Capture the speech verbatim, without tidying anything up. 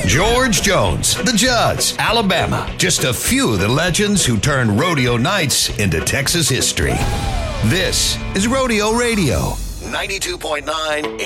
George Jones, the Judds, Alabama. Just a few of the legends who turned rodeo nights into Texas history. This is Rodeo Radio, ninety-two point nine